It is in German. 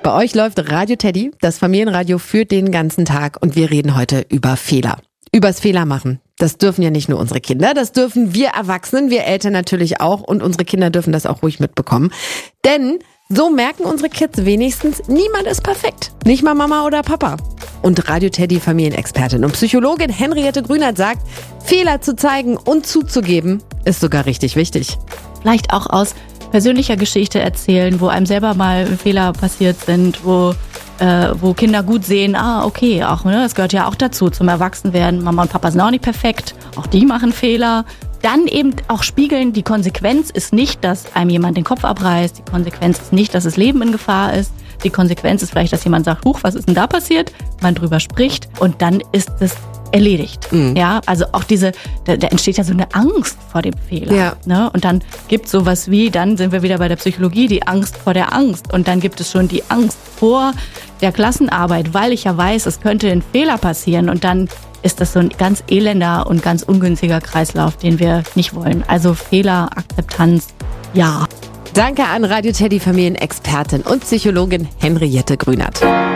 Bei euch läuft Radio Teddy, das Familienradio für den ganzen Tag. Und wir reden heute über Fehler. Übers Fehler machen. Das dürfen ja nicht nur unsere Kinder, das dürfen wir Erwachsenen, wir Eltern natürlich auch. Und unsere Kinder dürfen das auch ruhig mitbekommen. Denn so merken unsere Kids wenigstens, niemand ist perfekt. Nicht mal Mama oder Papa. Und Radio Teddy Familienexpertin und Psychologin Henriette Grünert sagt, Fehler zu zeigen und zuzugeben, ist sogar richtig wichtig. Vielleicht auch aus persönlicher Geschichte erzählen, wo einem selber mal Fehler passiert sind, wo Kinder gut sehen, okay, auch, ne, das gehört ja auch dazu, zum Erwachsenwerden. Mama und Papa sind auch nicht perfekt, auch die machen Fehler. Dann eben auch spiegeln, die Konsequenz ist nicht, dass einem jemand den Kopf abreißt, die Konsequenz ist nicht, dass das Leben in Gefahr ist, die Konsequenz ist vielleicht, dass jemand sagt, huch, was ist denn da passiert? Man drüber spricht und dann ist es erledigt. Mhm. Ja, also auch da entsteht ja so eine Angst vor dem Fehler. Ja. Ne? Und dann gibt es sowas wie, dann sind wir wieder bei der Psychologie, die Angst vor der Angst. Und dann gibt es schon die Angst vor der Klassenarbeit, weil ich ja weiß, es könnte ein Fehler passieren. Und dann ist das so ein ganz elender und ganz ungünstiger Kreislauf, den wir nicht wollen. Also Fehler, Akzeptanz, ja. Danke an Radio Teddy Familienexpertin und Psychologin Henriette Grünert.